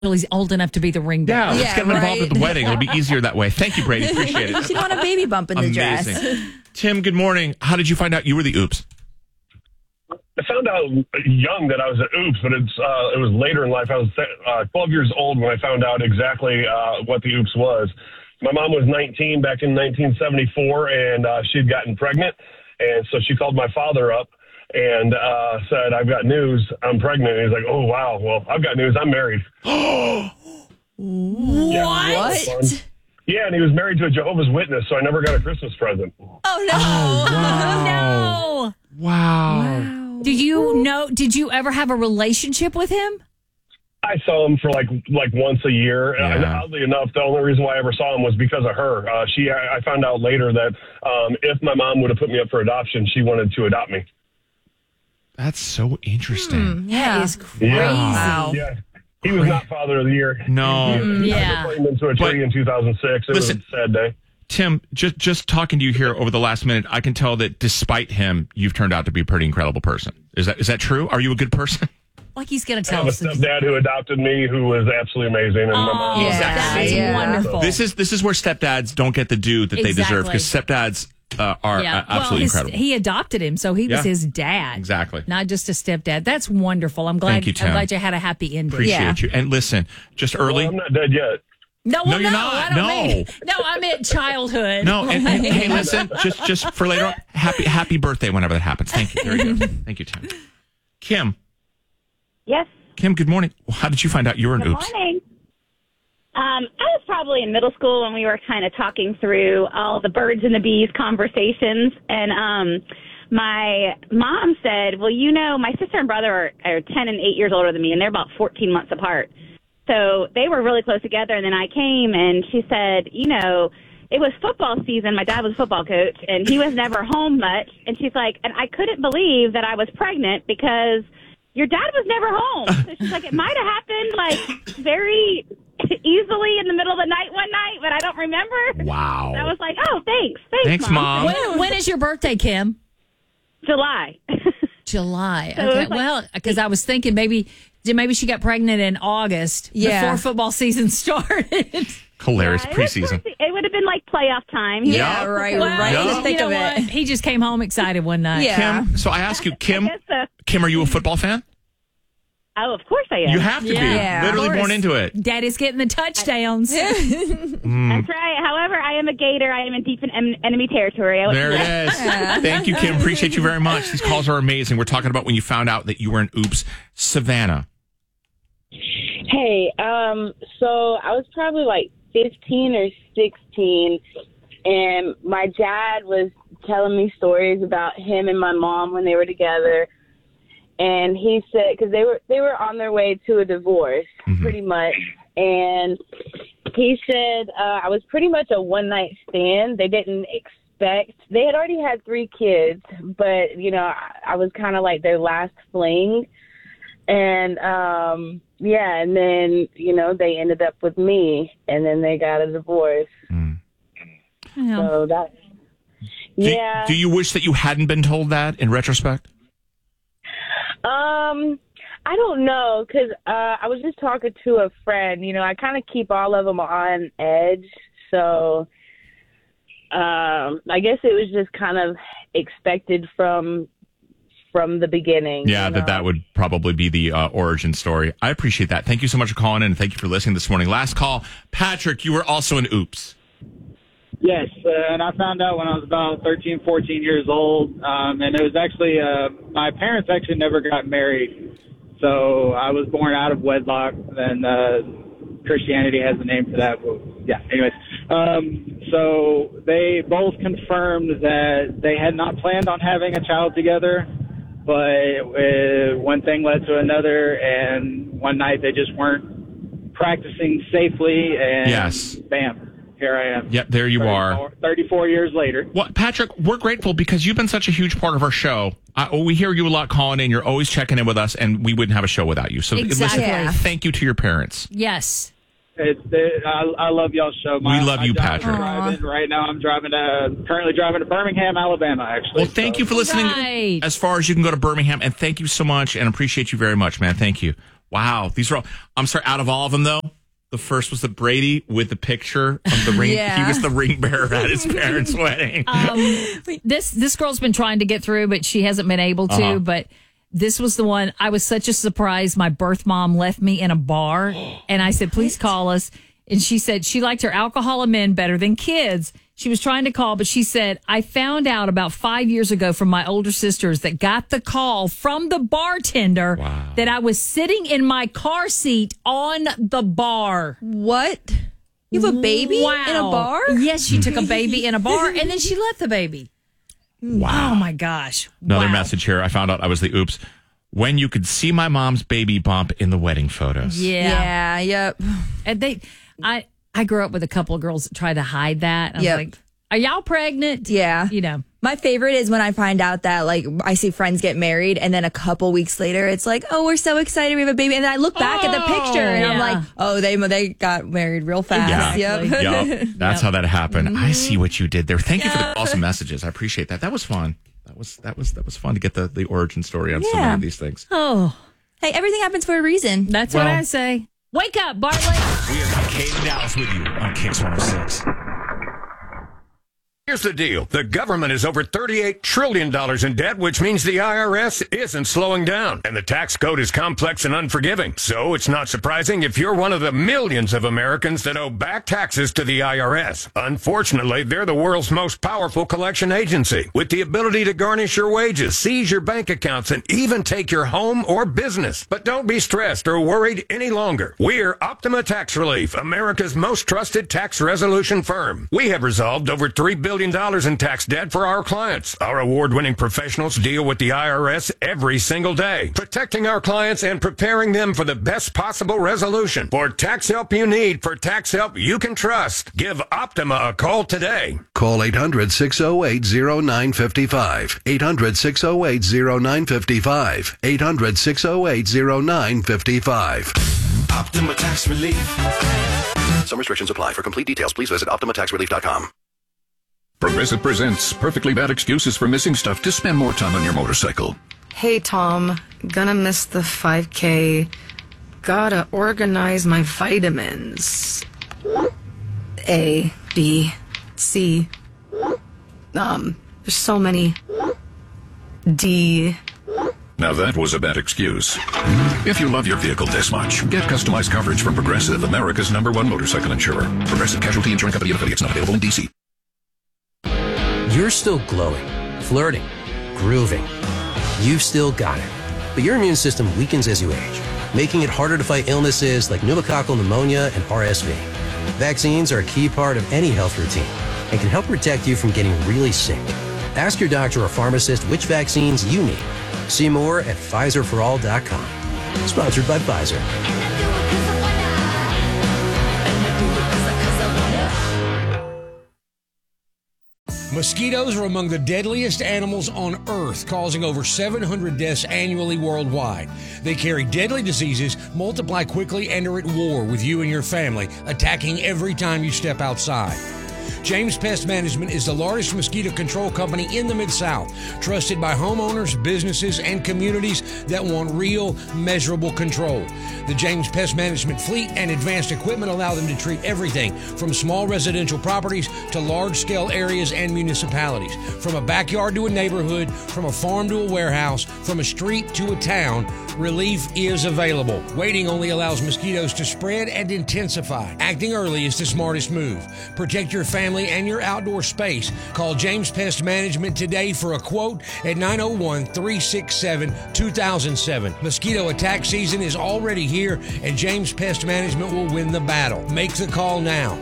Well, he's old enough to be the ring bearer. Yeah, let's get him involved at the wedding. It'll be easier that way. Thank you, Brady. Appreciate it. She'd want a baby bump in the dress. Tim, good morning. How did you find out you were the oops? I found out young that I was an oops, but it was later in life. I was 12 years old when I found out exactly what the oops was. My mom was 19 back in 1974, and she had gotten pregnant. And so she called my father up and said, I've got news. I'm pregnant. And he's like, oh, wow. Well, I've got news. I'm married. What? Yeah, and he was married to a Jehovah's Witness, so I never got a Christmas present. Oh, no. No. Wow. Did you ever have a relationship with him? I saw him for like once a year. Yeah. And oddly enough, the only reason why I ever saw him was because of her. I found out later that if my mom would have put me up for adoption, she wanted to adopt me. That's so interesting. That is crazy. Wow. Yeah. He was not Father of the Year. No. He put him into a tree in 2006. It was a sad day. Tim, just talking to you here over the last minute, I can tell that despite him, you've turned out to be a pretty incredible person. Is that true? Are you a good person? Like he's going to I tell have us. a stepdad who adopted me, who was absolutely amazing, and my mom. That's wonderful. This is where stepdads don't get the due that they deserve, because stepdads are absolutely incredible. He adopted him, so he was his dad. Exactly. Not just a stepdad. That's wonderful. I'm glad. Thank you, Tim. I'm glad you had a happy ending. Appreciate you. And listen, just early. Well, I'm not dead yet. No, you're not. I meant childhood. No, and hey, listen, just for later on, happy birthday whenever that happens. Thank you. Very good. Thank you, Tim. Kim. Yes. Kim, good morning. How did you find out you were an oops? Good morning. I was probably in middle school when we were kind of talking through all the birds and the bees conversations. And my mom said, well, my sister and brother are 10 and 8 years older than me, and they're about 14 months apart. So they were really close together. And then I came, and she said, it was football season. My dad was a football coach, and he was never home much. And she's like, and I couldn't believe that I was pregnant because your dad was never home. So she's like, it might have happened very easily in the middle of the night one night, but I don't remember. Wow. I was like, oh, thanks. Thanks, Mom. When is your birthday, Kim? July. July. So Okay. Well, because I was thinking maybe she got pregnant in August before football season started. Hilarious preseason. It would have been like playoff time. Yeah, right. Well, right in the thick of what? it. He just came home excited one night. Yeah. Kim, so I ask you, Kim, Kim, are you a football fan? Oh, of course I am. You have to be. Literally born into it. Daddy's getting the touchdowns. That's right. However, I am a Gator. I am in deep enemy territory. There it is. Thank you, Kim. Appreciate you very much. These calls are amazing. We're talking about when you found out that you were an oops. Savannah. Hey, so I was probably like 15 or 16, and my dad was telling me stories about him and my mom when they were together. And he said, because they were on their way to a divorce, pretty much. And he said, I was pretty much a one-night stand. They didn't expect, they had already had 3 kids, but, I was kind of like their last fling. And, and then, they ended up with me, and then they got a divorce. So that, Do you wish that you hadn't been told that in retrospect? I don't know, because I was just talking to a friend. I kind of keep all of them on edge, so I guess it was just kind of expected from the beginning. Yeah, that would probably be the origin story. I appreciate that. Thank you so much for calling in, and thank you for listening this morning. Last call. Patrick, you were also an oops. Yes, and I found out when I was about 13, 14 years old, and it was actually, my parents actually never got married, so I was born out of wedlock, and Christianity has a name for that, but yeah, anyways. So they both confirmed that they had not planned on having a child together, but one thing led to another, and one night they just weren't practicing safely, and bam. Here I am. Yep, there you are. 34 years later. Well, Patrick, we're grateful because you've been such a huge part of our show. We hear you a lot calling in. You're always checking in with us, and we wouldn't have a show without you. So listen, thank you to your parents. Yes. I love y'all's show. We love you, Patrick. Right now, I'm currently driving to Birmingham, Alabama, actually. Well, thank you for listening as far as you can go to Birmingham, and thank you so much, and appreciate you very much, man. Thank you. Wow. These are all, I'm sorry, out of all of them, though, the first was the Brady with the picture of the ring. Yeah. He was the ring bearer at his parents' wedding. This girl's been trying to get through, but she hasn't been able to. But this was the one. I was such a surprise. My birth mom left me in a bar, and I said, please call us. And she said she liked her alcohol and men better than kids. She was trying to call, but she said, I found out about 5 years ago from my older sisters that got the call from the bartender that I was sitting in my car seat on the bar. What? You have a baby in a bar? Yes, she took a baby in a bar, and then she left the baby. Wow. Oh, my gosh. Another message here. I found out I was the oops. When you could see my mom's baby bump in the wedding photos. Yeah. Yep. And I grew up with a couple of girls that tried to hide that. I was like, are y'all pregnant? Yeah. You know. My favorite is when I find out that, like, I see friends get married, and then a couple weeks later, it's like, oh, we're so excited we have a baby. And then I look back at the picture, and I'm like, oh, they got married real fast. Exactly. Yep. That's how that happened. I see what you did there. Thank you for the awesome messages. I appreciate that. That was fun. That was fun to get the origin story on so many of these things. Oh. Hey, everything happens for a reason. That's what I say. Wake up, Bartlett. We have got Kate and Dallas with you on Kicks 106. Here's the deal. The government is over $38 trillion in debt, which means the IRS isn't slowing down. And the tax code is complex and unforgiving. So it's not surprising if you're one of the millions of Americans that owe back taxes to the IRS. Unfortunately, they're the world's most powerful collection agency, with the ability to garnish your wages, seize your bank accounts, and even take your home or business. But don't be stressed or worried any longer. We're Optima Tax Relief, America's most trusted tax resolution firm. We have resolved over $3 billion in tax debt for our clients. Our award-winning professionals deal with the IRS every single day, protecting our clients and preparing them for the best possible resolution. For tax help you need, for tax help you can trust, give Optima a call today. Call 800-608-0955. 800-608-0955. 800-608-0955. Optima Tax Relief. Some restrictions apply. For complete details, please visit OptimaTaxRelief.com. Progressive presents Perfectly Bad Excuses for Missing Stuff to Spend More Time on Your Motorcycle. Hey, Tom. Gonna miss the 5K. Gotta organize my vitamins. A, B, C. There's so many. D. Now that was a bad excuse. If you love your vehicle this much, get customized coverage from Progressive, America's #1 motorcycle insurer. Progressive Casualty Insurance Company and affiliates, not available in D.C. You're still glowing, flirting, grooving. You've still got it. But your immune system weakens as you age, making it harder to fight illnesses like pneumococcal pneumonia and RSV. Vaccines are a key part of any health routine and can help protect you from getting really sick. Ask your doctor or pharmacist which vaccines you need. See more at PfizerForAll.com. Sponsored by Pfizer. Mosquitoes are among the deadliest animals on Earth, causing over 700 deaths annually worldwide. They carry deadly diseases, multiply quickly, and are at war with you and your family, attacking every time you step outside. James Pest Management is the largest mosquito control company in the Mid-South, trusted by homeowners, businesses, and communities that want real, measurable control. The James Pest Management fleet and advanced equipment allow them to treat everything from small residential properties to large-scale areas and municipalities. From a backyard to a neighborhood, from a farm to a warehouse, from a street to a town, relief is available. Waiting only allows mosquitoes to spread and intensify. Acting early is the smartest move. Protect your family and your outdoor space. Call James Pest Management today for a quote at 901-367-2007. Mosquito attack season is already here, and James Pest Management will win the battle. Make the call now.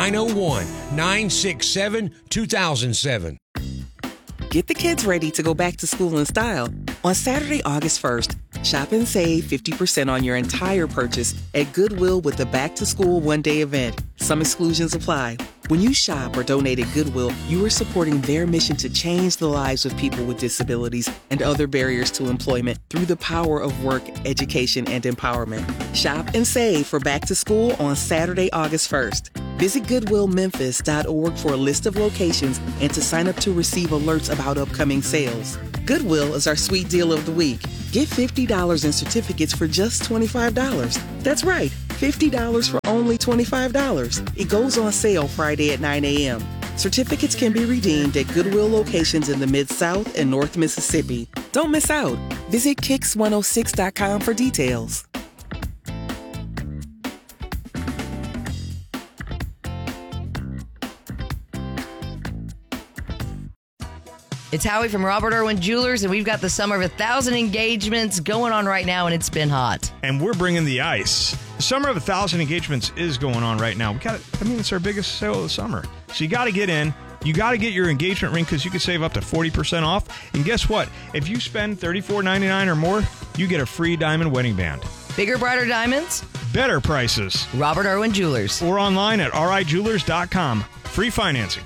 901-967-2007. Get the kids ready to go back to school in style. On Saturday, August 1st, shop and save 50% on your entire purchase at Goodwill with the Back to School one-day event. Some exclusions apply. When you shop or donate at Goodwill, you are supporting their mission to change the lives of people with disabilities and other barriers to employment through the power of work, education, and empowerment. Shop and save for Back to School on Saturday, August 1st. Visit GoodwillMemphis.org for a list of locations and to sign up to receive alerts about upcoming sales. Goodwill is our sweet deal of the week. Get $50 in certificates for just $25. That's right, $50 for only $25. It goes on sale Friday at 9 a.m. Certificates can be redeemed at Goodwill locations in the Mid-South and North Mississippi. Don't miss out. Visit Kicks106.com for details. It's Howie from Robert Irwin Jewelers, and we've got the Summer of 1,000 engagements going on right now, and it's been hot. And we're bringing the ice. The Summer of 1,000 engagements is going on right now. It's our biggest sale of the summer. So you got to get in. You got to get your engagement ring because you can save up to 40% off. And guess what? If you spend $34.99 or more, you get a free diamond wedding band. Bigger, brighter diamonds? Better prices. Robert Irwin Jewelers. Or online at rijewelers.com. Free financing.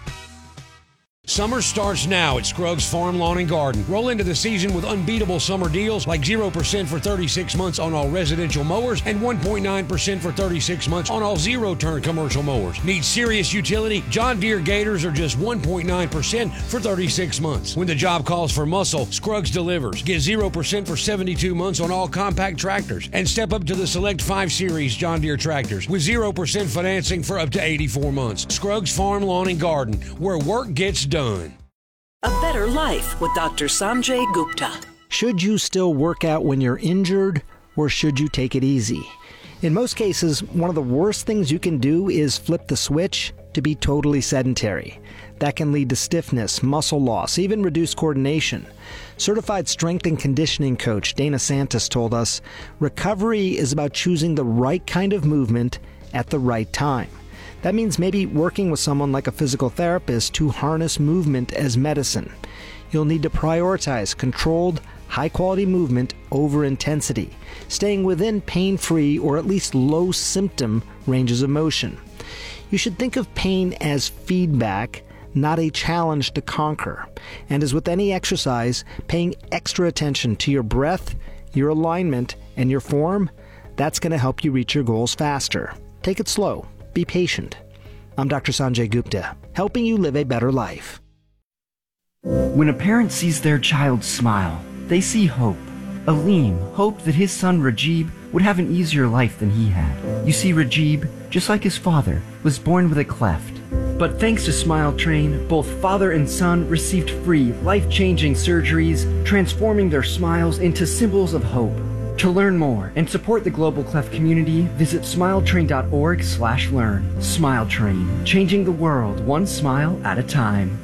Summer starts now at Scruggs Farm, Lawn and Garden. Roll into the season with unbeatable summer deals like 0% for 36 months on all residential mowers and 1.9% for 36 months on all zero-turn commercial mowers. Need serious utility? John Deere Gators are just 1.9% for 36 months. When the job calls for muscle, Scruggs delivers. Get 0% for 72 months on all compact tractors and step up to the select 5 Series John Deere tractors with 0% financing for up to 84 months. Scruggs Farm, Lawn and Garden, where work gets done. A Better Life with Dr. Sanjay Gupta. Should you still work out when you're injured, or should you take it easy? In most cases, one of the worst things you can do is flip the switch to be totally sedentary. That can lead to stiffness, muscle loss, even reduced coordination. Certified strength and conditioning coach Dana Santos told us, recovery is about choosing the right kind of movement at the right time. That means maybe working with someone like a physical therapist to harness movement as medicine. You'll need to prioritize controlled, high-quality movement over intensity, staying within pain-free or at least low-symptom ranges of motion. You should think of pain as feedback, not a challenge to conquer. And as with any exercise, paying extra attention to your breath, your alignment, and your form, that's going to help you reach your goals faster. Take it slow. Be patient. I'm Dr. Sanjay Gupta, helping you live a better life. When a parent sees their child smile, they see hope. Aleem hoped that his son Rajib would have an easier life than he had. You see, Rajib, just like his father, was born with a cleft. But thanks to Smile Train, both father and son received free, life-changing surgeries, transforming their smiles into symbols of hope. To learn more and support the Global Cleft community, visit smiletrain.org/learn. Smile Train, changing the world one smile at a time.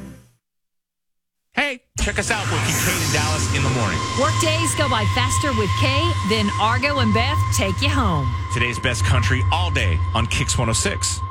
Hey, check us out with Kincaid and Dallas in the morning. Work days go by faster with Kay, then Argo and Beth take you home. Today's best country all day on Kicks 106.